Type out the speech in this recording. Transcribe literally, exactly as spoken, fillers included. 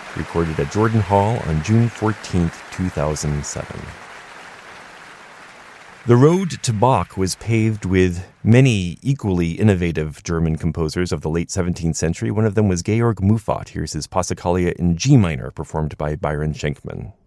recorded at Jordan Hall on June fourteenth, two thousand seven. The road to Bach was paved with many equally innovative German composers of the late seventeenth century. One of them was Georg Muffat. Here's his Passacaglia in G minor, performed by Byron Schenkman.